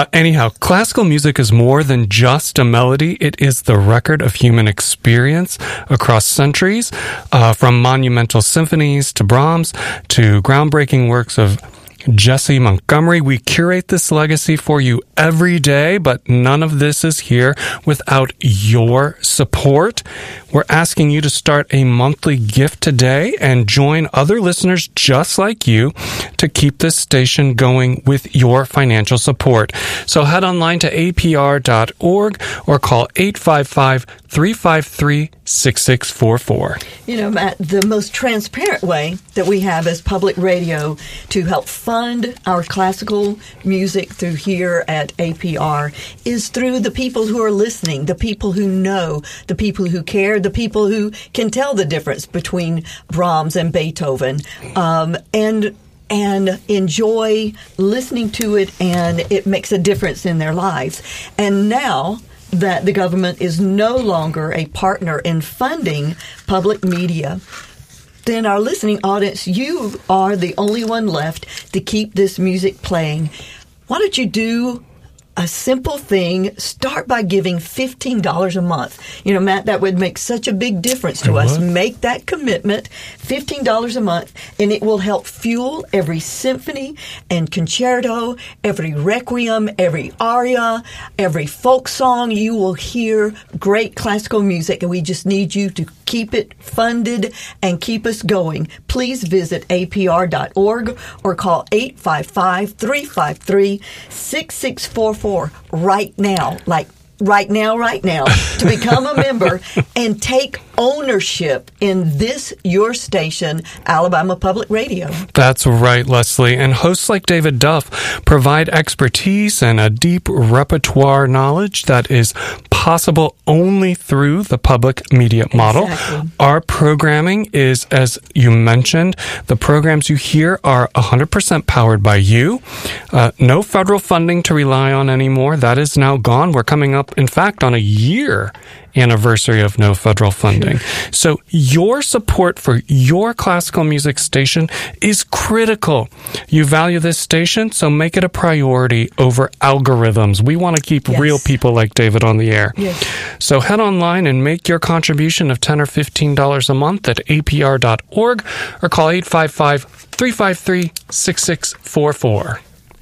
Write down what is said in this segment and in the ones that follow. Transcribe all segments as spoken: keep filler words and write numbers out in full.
Anyhow, classical music is more than just a melody. It is the record of human experience across centuries, uh, from monumental symphonies to Brahms to groundbreaking works of Jesse Montgomery. We curate this legacy for you every day, but none of this is here without your support. We're asking you to start a monthly gift today and join other listeners just like you to keep this station going with your financial support. So head online to A P R dot org or call eight five five, three five three, six six four four. You know, Matt, the most transparent way that we have as public radio to help fund our classical music through here at A P R is through the people who are listening, the people who know, the people who care, the people who can tell the difference between Brahms and Beethoven, um, and and enjoy listening to it, and it makes a difference in their lives. And now that the government is no longer a partner in funding public media, then our listening audience, you are the only one left to keep this music playing. Why don't you do a simple thing? Start by giving fifteen dollars a month. You know, Matt, that would make such a big difference to us. Make that commitment, fifteen dollars a month, and it will help fuel every symphony and concerto, every requiem, every aria, every folk song. You will hear great classical music, and we just need you to keep it funded and keep us going. Please visit A P R dot org or call eight five five, three five three, six six four four right now, like right now, right now, to become a member and take ownership in this, your station, Alabama Public Radio. That's right, Leslie. And hosts like David Duff provide expertise and a deep repertoire knowledge that is possible only through the public media model. Exactly. Our programming is, as you mentioned, the programs you hear are one hundred percent powered by you. Uh, no federal funding to rely on anymore. That is now gone. We're coming up, in fact, on a year anniversary of no federal funding. So your support for your classical music station is critical. You value this station, so make it a priority over algorithms. We want to keep yes. real people like David on the air. Yes. So head online and make your contribution of ten dollars or fifteen dollars a month at A P R dot org or call eight five five, three five three, six six four four.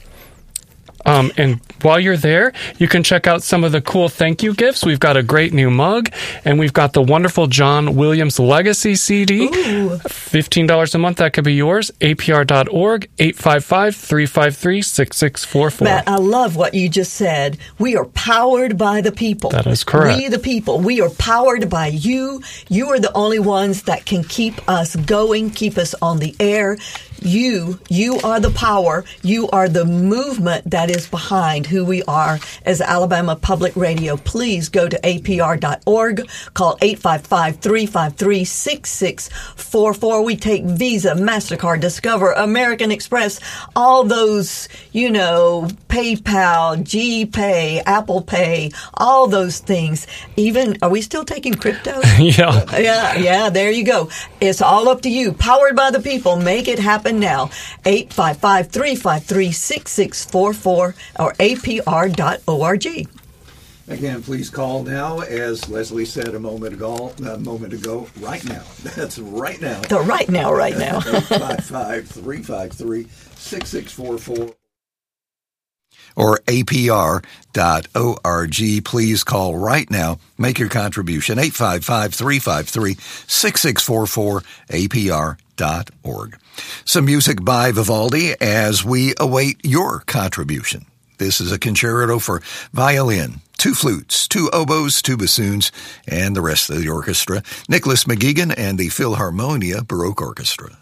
Um, and while you're there, you can check out some of the cool thank you gifts. We've got a great new mug, and we've got the wonderful John Williams Legacy C D. Ooh. fifteen dollars a month, that could be yours. A P R dot org, eight five five, three five three, six six four four. Matt, I love what you just said. We are powered by the people. That is correct. We, the people, we are powered by you. You are the only ones that can keep us going, keep us on the air. You, you are the power. You are the movement that is behind who we are as Alabama Public Radio. Please go to A P R dot org. Call eight five five, three five three, six six four four. We take Visa, MasterCard, Discover, American Express, all those, you know, PayPal, GPay, Apple Pay, all those things. Even, are we still taking crypto? Yeah. Yeah, yeah, there you go. It's all up to you. Powered by the people. Make it happen now. eight five five, three five three, six six four four or A P R dot org. Again, please call now, as Leslie said a moment ago, a moment ago, right now. That's right now. The right now, right now. eight five five, three five three, six six four four. Or A P R dot org. Please call right now. Make your contribution. eight five five, three five three, six six four four, A P R dot org. Some music by Vivaldi as we await your contribution. This is a concerto for violin, two flutes, two oboes, two bassoons, and the rest of the orchestra. Nicholas McGeegan and the Philharmonia Baroque Orchestra.